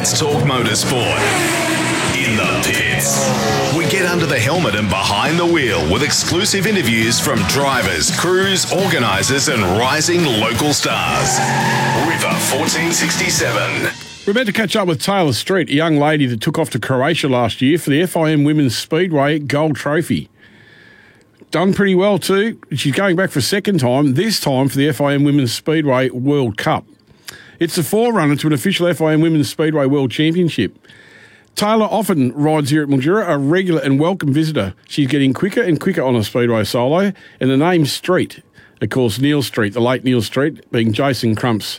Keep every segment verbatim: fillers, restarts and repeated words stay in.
Let's talk motorsport. In the pits. We get under the helmet and behind the wheel with exclusive interviews from drivers, crews, organisers and rising local stars. River fourteen sixty-seven. We're about to catch up with Taylor Street, a young lady that took off to Croatia last year for the F I M Women's Speedway Gold Trophy. Done pretty well too. She's going back for a second time, this time for the F I M Women's Speedway World Cup. It's the forerunner to an official F I M Women's Speedway World Championship. Taylor often rides here at Mildura, a regular and welcome visitor. She's getting quicker and quicker on a Speedway solo, and the name Street, of course, Neil Street, the late Neil Street, being Jason Crump's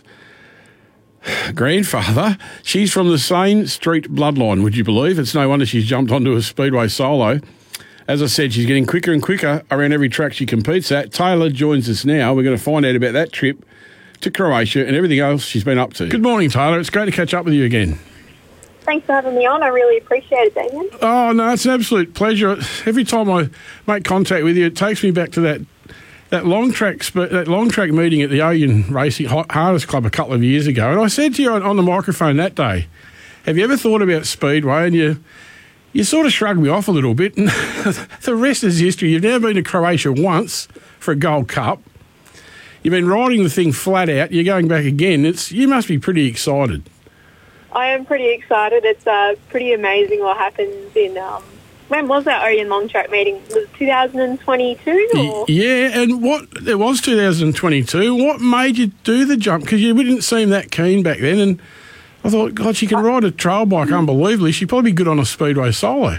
grandfather. She's from the same Street bloodline, would you believe? It's no wonder she's jumped onto a Speedway solo. As I said, she's getting quicker and quicker around every track she competes at. Taylor joins us now. We're going to find out about that trip to Croatia and everything else she's been up to. Good morning, Taylor. It's great to catch up with you again. Thanks for having me on. I really appreciate it, Damien. Oh, no, it's an absolute pleasure. Every time I make contact with you, it takes me back to that that long track sp- that long track meeting at the Oyen Racing Hardest Club a couple of years ago. And I said to you on, on the microphone that day, have you ever thought about Speedway? And you you sort of shrugged me off a little bit. And the rest is history. You've now been to Croatia once for a Gold Cup. You've been riding the thing flat out. You're going back again. It's you must be pretty excited. I am pretty excited. It's uh, pretty amazing what happens in... Um, when was that Oyen Long Track meeting? Was it two thousand twenty-two? Or? Yeah, and what... It was two thousand twenty-two. What made you do the jump? Because you didn't seem that keen back then, and I thought, God, she can ride a trail bike unbelievably. She'd probably be good on a Speedway solo.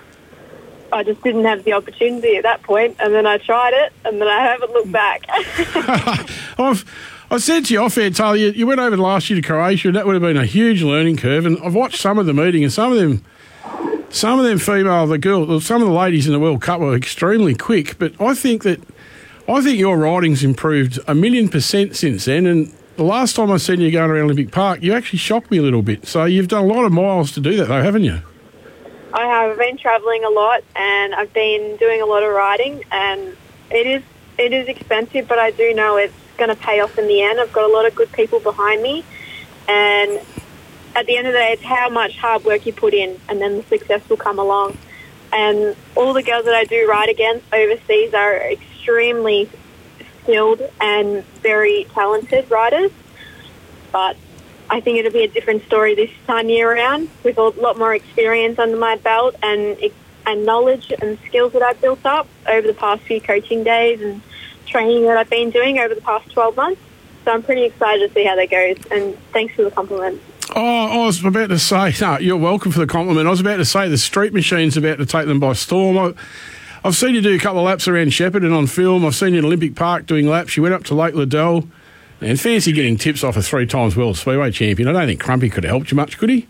I just didn't have the opportunity at that point, and then I tried it, and then I haven't looked back. I've... I said to you off air, Taylor, you, you went over last year to Croatia, and that would have been a huge learning curve. And I've watched some of the meeting, and some of them, some of them female, the girl, some of the ladies in the World Cup were extremely quick. But I think that, I think your riding's improved a million percent since then. And the last time I seen you going around Olympic Park, you actually shocked me a little bit. So you've done a lot of miles to do that, though, haven't you? I have. I've been travelling a lot, and I've been doing a lot of riding, and it is it is expensive, but I do know it's going to pay off in the end. I've got a lot of good people behind me, and at the end of the day, it's how much hard work you put in, and then the success will come along. And all the girls that I do ride against overseas are extremely skilled and very talented riders, but I think it'll be a different story this time year around with a lot more experience under my belt and and knowledge and skills that I've built up over the past few coaching days and training that I've been doing over the past twelve months. So I'm pretty excited to see how that goes, and thanks for the compliment. Oh, I was about to say, no, you're welcome for the compliment. I was about to say the Street Machine's about to take them by storm. I, I've seen you do a couple of laps around Shepparton on film. I've seen you at Olympic Park doing laps. You went up to Lake Liddell, and fancy getting tips off a three times World Speedway champion. I don't think Crumpy could have helped you much, could he?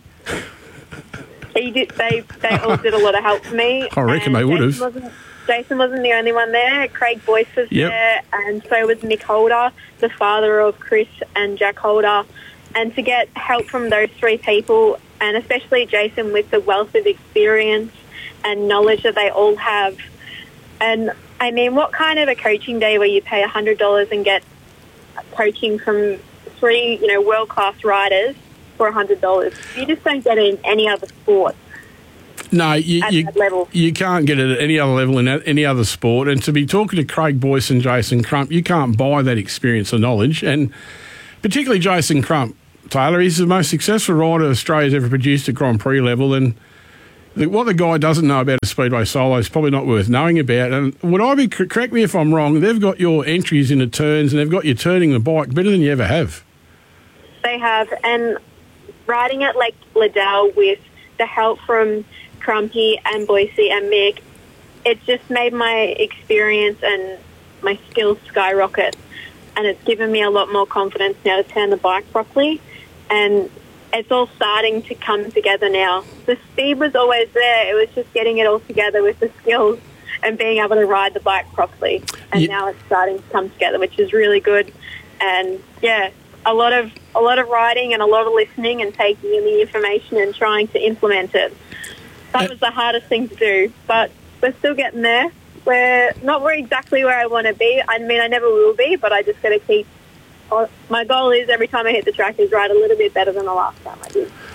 He did, they, they all did a lot of help for me. I reckon they would have. Wasn't, Jason wasn't the only one there. Craig Boyce was yep. there, and so was Nick Holder, the father of Chris and Jack Holder. And to get help from those three people, and especially Jason with the wealth of experience and knowledge that they all have. And, I mean, what kind of a coaching day where you pay one hundred dollars and get coaching from three, you know, world-class riders for one hundred dollars? You just don't get it in any other sport. No, you you, you can't get it at any other level in any other sport. And to be talking to Craig Boyce and Jason Crump, you can't buy that experience or knowledge. And particularly Jason Crump, Taylor, he's the most successful rider Australia's ever produced at Grand Prix level. And the, what the guy doesn't know about a Speedway solo is probably not worth knowing about. And would I be, correct me if I'm wrong, they've got your entries into turns and they've got you turning the bike better than you ever have. They have. And riding at Lake Liddell with the help from Crumpy and Boise and Mick, it just made my experience and my skills skyrocket, and it's given me a lot more confidence now to turn the bike properly, and it's all starting to come together now. The speed was always there, it was just getting it all together with the skills and being able to ride the bike properly, and yeah. Now it's starting to come together, which is really good. And yeah, a lot of a lot of riding and a lot of listening and taking in the information and trying to implement it. That was the hardest thing to do, but we're still getting there. We're not where exactly where I want to be. I mean, I never will be, but I just got to keep... My goal is every time I hit the track is ride a little bit better than the last time I did.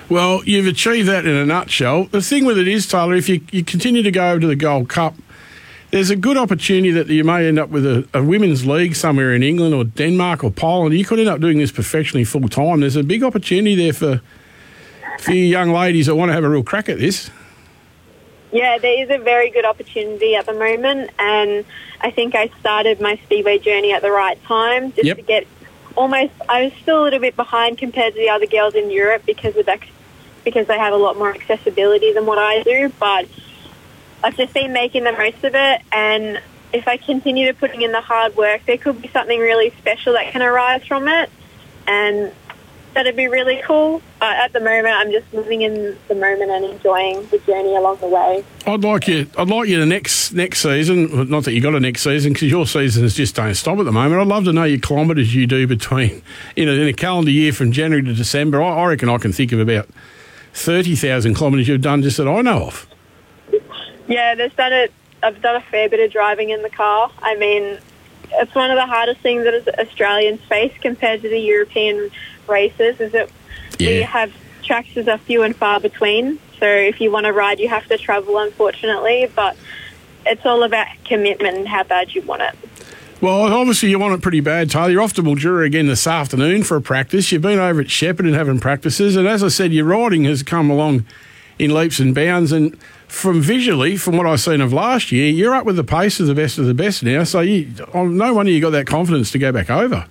Well, you've achieved that in a nutshell. The thing with it is, Taylor, if you, you continue to go over to the Gold Cup, there's a good opportunity that you may end up with a, a women's league somewhere in England or Denmark or Poland. You could end up doing this professionally full time. There's a big opportunity there for, for you young ladies that want to have a real crack at this. Yeah, there is a very good opportunity at the moment, and I think I started my Speedway journey at the right time just yep. to get almost, I was still a little bit behind compared to the other girls in Europe because of that, because they have a lot more accessibility than what I do, but I've just been making the most of it, and if I continue to putting in the hard work, there could be something really special that can arise from it, and that'd be really cool. But at the moment, I'm just living in the moment and enjoying the journey along the way. I'd like you. I'd like you the next next season. Not that you got a next season, because your seasons just don't stop at the moment. I'd love to know your kilometres you do between, you know, in a calendar year from January to December. I, I reckon I can think of about thirty thousand kilometres you've done just that I know of. Yeah, there's done it. I've done a fair bit of driving in the car. I mean, it's one of the hardest things that Australians face compared to the European races, is that yeah. we have tracks that are few and far between. So if you want to ride, you have to travel, unfortunately. But it's all about commitment and how bad you want it. Well, obviously you want it pretty bad, Taylor. You're off to Mildura again this afternoon for a practice. You've been over at Shepparton having practices. And as I said, your riding has come along in leaps and bounds, and from visually, from what I've seen of last year, you're up with the pace of the best of the best now, so you, oh, no wonder you got that confidence to go back over.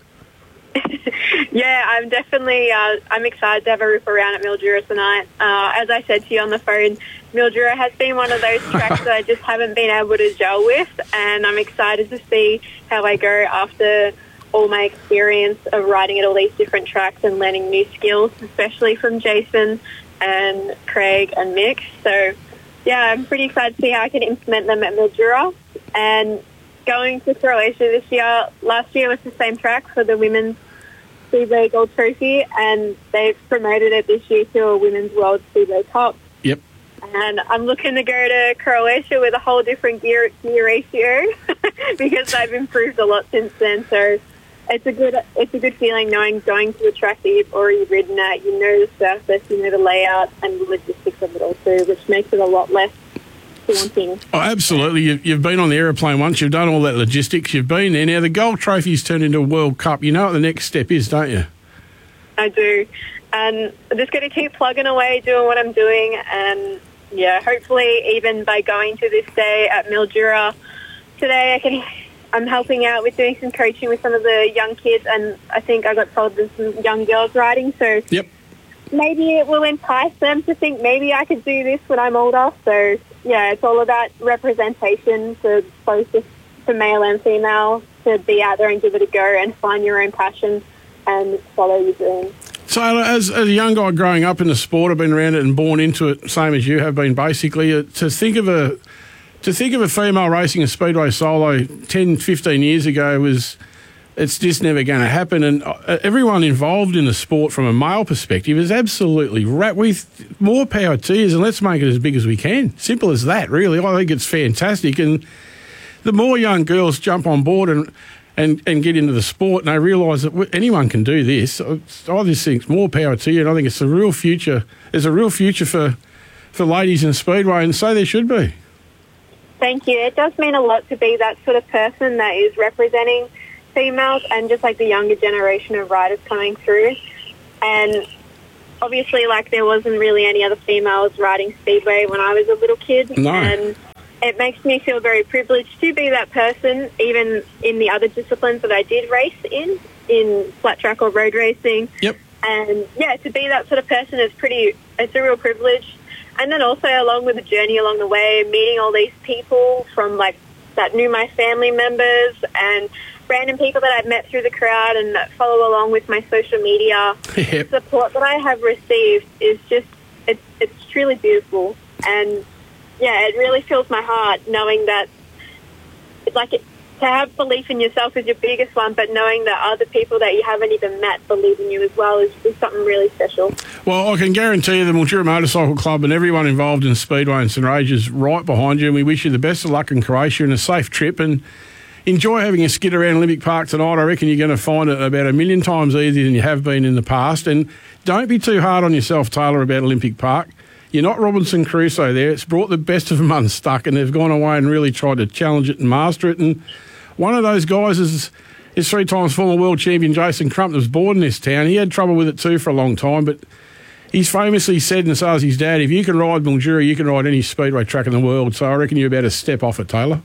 Yeah, I'm definitely, uh, I'm excited to have a rip around at Mildura tonight. Uh, as I said to you on the phone, Mildura has been one of those tracks that I just haven't been able to gel with, and I'm excited to see how I go after all my experience of riding at all these different tracks and learning new skills, especially from Jason and Craig and Mick. So, yeah, I'm pretty excited to see how I can implement them at Mildura. And going to Croatia this year, last year was the same track for the Women's Speedway Gold Trophy, and they've promoted it this year to a Women's World Speedway Cup. Yep. And I'm looking to go to Croatia with a whole different gear, gear ratio because they've improved a lot since then. So it's a good it's a good feeling knowing going to a track that you've already ridden at. You know the surface, you know the layout and the logistics of it all too, which makes it a lot less daunting. Oh, absolutely. You've, you've been on the aeroplane once. You've done all that logistics. You've been there. Now the Gold Trophy's turned into a World Cup. You know what the next step is, don't you? I do. And I'm just going to keep plugging away, doing what I'm doing. And, yeah, hopefully even by going to this day at Mildura today, I can... I'm helping out with doing some coaching with some of the young kids, and I think I got told there's some young girls riding, so yep. maybe it will entice them to think maybe I could do this when I'm older. So, yeah, it's all about representation for both for male and female to be out there and give it a go and find your own passion and follow your dreams. Taylor, as, as a young guy growing up in the sport, I've been around it and born into it, same as you have been basically, uh, to think of a... To think of a female racing a speedway solo ten, fifteen years ago was, it's just never going to happen. And everyone involved in the sport from a male perspective is absolutely right. With more power to you, and let's make it as big as we can. Simple as that, really. I think it's fantastic. And the more young girls jump on board and and, and get into the sport and they realise that anyone can do this, I just think more power to you. And I think it's a real future. There's a real future for, for ladies in speedway, and so there should be. Thank you. It does mean a lot to be that sort of person that is representing females and just like the younger generation of riders coming through. And obviously, like, there wasn't really any other females riding speedway when I was a little kid. No. And it makes me feel very privileged to be that person, even in the other disciplines that I did race in, in flat track or road racing. Yep. And, yeah, to be that sort of person is pretty, it's a real privilege. And then also along with the journey along the way, meeting all these people from like that knew my family members and random people that I've met through the crowd and that follow along with my social media. Yep. The support that I have received is just, it's, it's truly beautiful. And yeah, it really fills my heart knowing that it's like it, to have belief in yourself is your biggest one, but knowing that other people that you haven't even met believe in you as well is, is something really special. Well, I can guarantee you the Mildura Motorcycle Club and everyone involved in Speedway and St Rage is right behind you, and we wish you the best of luck in Croatia and a safe trip. And, enjoy having a skid around Olympic Park tonight. I reckon you're going to find it about a million times easier than you have been in the past. And don't be too hard on yourself, Taylor, about Olympic Park. You're not Robinson Crusoe there. It's brought the best of them unstuck, and they've gone away and really tried to challenge it and master it. And one of those guys is, is three times former world champion Jason Crump, that was born in this town. He had trouble with it too for a long time, but he's famously said, and so has his dad, if you can ride Mildura, you can ride any speedway track in the world. So I reckon you're about to step off it, Taylor.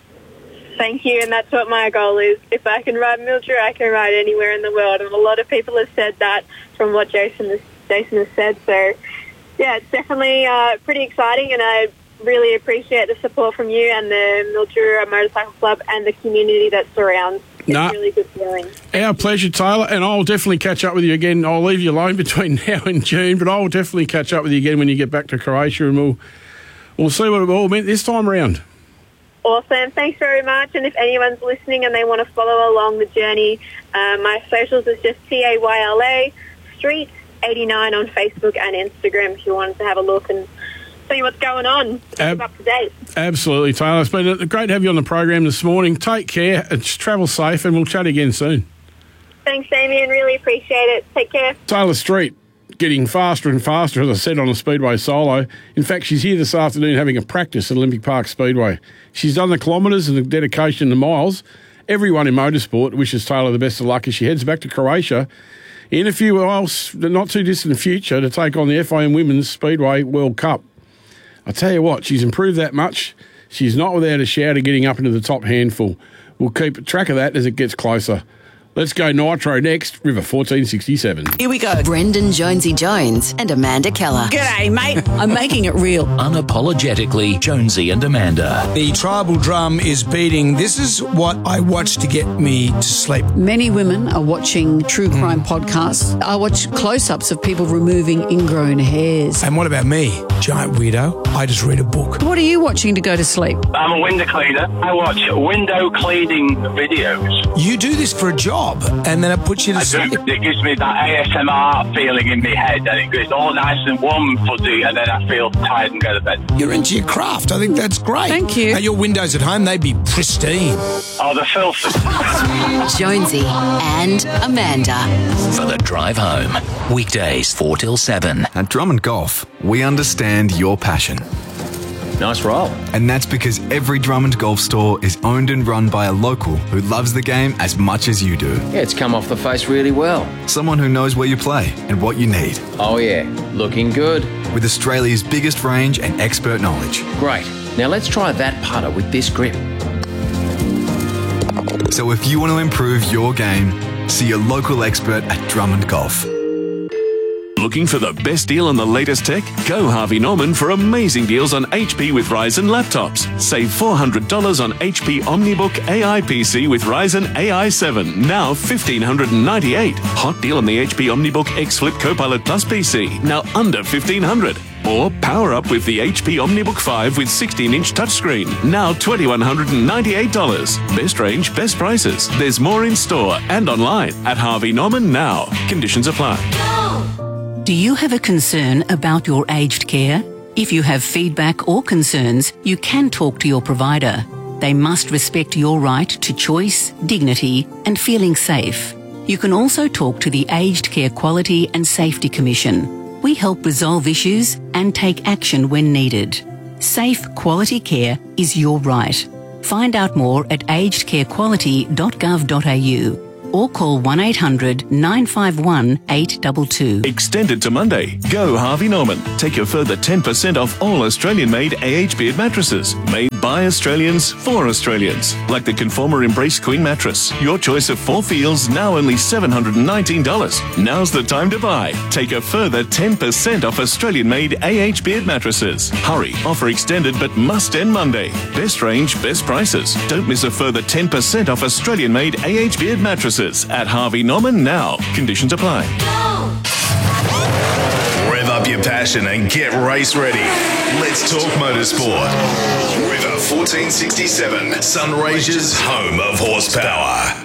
Thank you, and that's what my goal is. If I can ride Mildura, I can ride anywhere in the world, and a lot of people have said that from what Jason has, Jason has said. So, yeah, it's definitely uh, pretty exciting, and I really appreciate the support from you and the Mildura Motorcycle Club and the community that surrounds. It's nah, really good feeling. Our pleasure, Taylor, and I'll definitely catch up with you again. I'll leave you alone between now and June, but I'll definitely catch up with you again when you get back to Croatia, and we'll, we'll see what it all meant this time around. Awesome. Thanks very much. And if anyone's listening and they want to follow along the journey, uh, my socials is just T A Y L A Street eighty-nine on Facebook and Instagram if you wanted to have a look and see what's going on. Ab- up to date. Absolutely, Taylor. It's been great to have you on the program this morning. Take care. It's travel safe, and we'll chat again soon. Thanks, Damien. Really appreciate it. Take care. Taylor Street, getting faster and faster, as I said, on the Speedway solo. In fact, she's here this afternoon having a practice at Olympic Park Speedway. She's done the kilometres and the dedication to miles. Everyone in motorsport wishes Taylor the best of luck as she heads back to Croatia in a few miles, not too distant future, to take on the F I M Women's Speedway World Cup. I tell you what, she's improved that much. She's not without a shout of getting up into the top handful. We'll keep track of that as it gets closer. Let's go Nitro next, River fourteen sixty-seven. Here we go. Brendan Jonesy Jones and Amanda Keller. G'day, mate. I'm making it real. Unapologetically, Jonesy and Amanda. The tribal drum is beating. This is what I watch to get me to sleep. Many women are watching true crime mm. podcasts. I watch close-ups of people removing ingrown hairs. And what about me? Giant weirdo. I just read a book. What are you watching to go to sleep? I'm a window cleaner. I watch window cleaning videos. You do this for a job, and then it puts you to I sleep. do. It gives me that A S M R feeling in my head, and it goes all nice and warm and fuzzy, and then I feel tired and go to bed. You're into your craft. I think that's great. Thank you. Now, your windows at home, they'd be pristine. Oh, they're filthy. Jonesy and Amanda. For the drive home. Weekdays four till seven. At Drummond Golf, we understand your passion. Nice roll. And that's because every Drummond Golf store is owned and run by a local who loves the game as much as you do. Yeah, it's come off the face really well. Someone who knows where you play and what you need. Oh yeah, looking good. With Australia's biggest range and expert knowledge. Great. Now let's try that putter with this grip. So if you want to improve your game, see your local expert at Drummond Golf. Looking for the best deal on the latest tech? Go Harvey Norman for amazing deals on H P with Ryzen laptops. Save four hundred dollars on H P OmniBook A I P C with Ryzen A I seven, now one thousand five hundred ninety-eight dollars. Hot deal on the H P OmniBook X Flip Copilot Plus P C, now under fifteen hundred dollars. Or power up with the H P OmniBook five with sixteen inch touchscreen, now two thousand one hundred ninety-eight dollars. Best range, best prices. There's more in store and online at Harvey Norman now. Conditions apply. Do you have a concern about your aged care? If you have feedback or concerns, you can talk to your provider. They must respect your right to choice, dignity, and feeling safe. You can also talk to the Aged Care Quality and Safety Commission. We help resolve issues and take action when needed. Safe, quality care is your right. Find out more at aged care quality dot gov dot a u. or call one eight hundred nine five one eight two two. Extended to Monday. Go Harvey Norman. Take a further ten percent off all Australian-made A H Beard mattresses. Made by Australians for Australians. Like the Conformer Embrace Queen mattress. Your choice of four feels, now only seven hundred nineteen dollars. Now's the time to buy. Take a further ten percent off Australian-made A H Beard mattresses. Hurry. Offer extended but must end Monday. Best range, best prices. Don't miss a further ten percent off Australian-made A H Beard mattresses at Harvey Norman now. Conditions apply. Rev up your passion and get race ready. Let's talk motorsport. River fourteen sixty-seven, Sunraysia's home of horsepower.